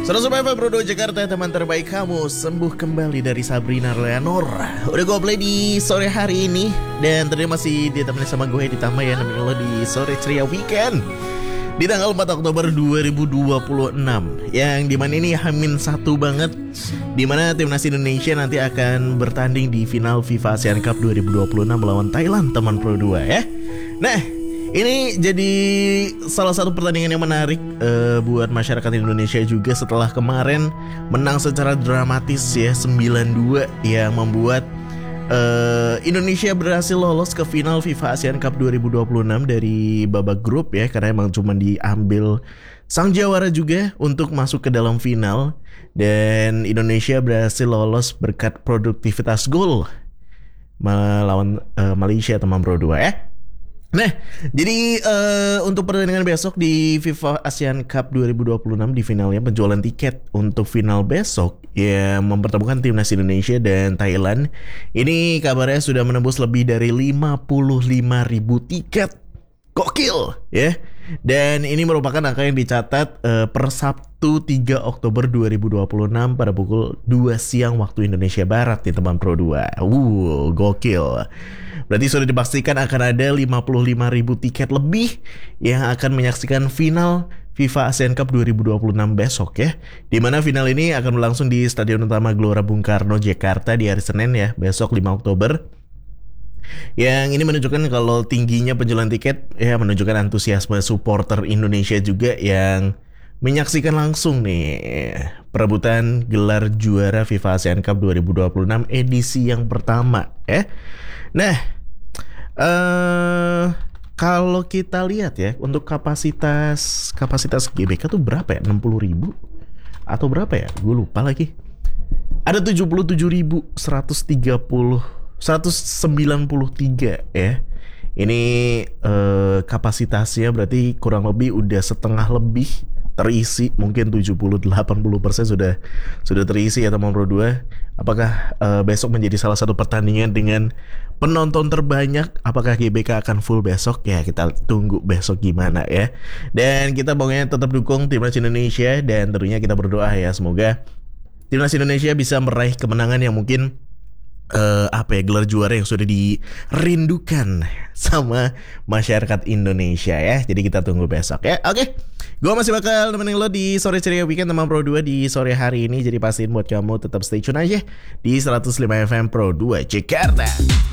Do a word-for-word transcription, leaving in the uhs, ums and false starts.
Sobat-sobat F M Pro dua Jakarta, teman terbaik kamu sembuh kembali dari Sabrina Leonor. Udah gue play di sore hari ini. Dan ternyata masih ditemani sama gue ditambah ya nemenin lo di sore ceria weekend di tanggal empat Oktober dua ribu dua puluh enam. Yang dimana ini hamin satu banget, dimana timnas Indonesia nanti akan bertanding di final FIFA ASEAN Cup dua ribu dua puluh enam melawan Thailand, teman Pro dua ya. Nah, ini jadi salah satu pertandingan yang menarik uh, buat masyarakat Indonesia juga setelah kemarin menang secara dramatis ya sembilan dua yang membuat uh, Indonesia berhasil lolos ke final FIFA ASEAN Cup dua ribu dua puluh enam dari babak grup ya, karena emang cuma diambil sang jawara juga untuk masuk ke dalam final, dan Indonesia berhasil lolos berkat produktivitas gol melawan uh, Malaysia, teman Pro dua ya. Nah, jadi uh, untuk pertandingan besok di FIFA ASEAN Cup dua ribu dua puluh enam di finalnya, penjualan tiket untuk final besok yang mempertemukan timnas Indonesia dan Thailand ini kabarnya sudah menembus lebih dari lima puluh lima ribu tiket. Gokil ya. Dan ini merupakan angka yang dicatat uh, per Sabtu tiga Oktober dua ribu dua puluh enam pada pukul dua siang waktu Indonesia Barat nih, teman Pro dua. Uh, gokil. Berarti sudah dipastikan akan ada lima puluh lima ribu tiket lebih yang akan menyaksikan final FIFA ASEAN Cup dua ribu dua puluh enam besok ya. Dimana final ini akan berlangsung di Stadion Utama Gelora Bung Karno, Jakarta di hari Senin ya, besok lima Oktober. Yang ini menunjukkan kalau tingginya penjualan tiket ya, menunjukkan antusiasme supporter Indonesia juga yang menyaksikan langsung nih perebutan gelar juara FIFA ASEAN Cup dua ribu dua puluh enam edisi yang pertama ya. Nah, uh, kalau kita lihat ya, untuk kapasitas kapasitas G B K tuh berapa ya? enam puluh ribu atau berapa ya? Gue lupa lagi. Ada tujuh puluh tujuh ribu seratus tiga puluh seratus sembilan puluh tiga ya. Ini uh, kapasitasnya berarti kurang lebih udah setengah lebih terisi, mungkin tujuh puluh sampai delapan puluh persen sudah sudah terisi ya, teman Pro dua. Apakah uh, besok menjadi salah satu pertandingan dengan penonton terbanyak? Apakah G B K akan full besok? Ya, kita tunggu besok gimana ya. Dan kita pokoknya tetap dukung timnas Indonesia, dan tentunya kita berdoa ya semoga timnas Indonesia bisa meraih kemenangan yang mungkin Uh, apa ya, gelar juara yang sudah dirindukan sama masyarakat Indonesia ya. Jadi kita tunggu besok ya. Oke, okay. Gue masih bakal nemenin lo di sore ceria weekend teman Pro dua di sore hari ini. Jadi pastiin buat kamu tetap stay tune aja di seratus lima F M Pro dua Jakarta.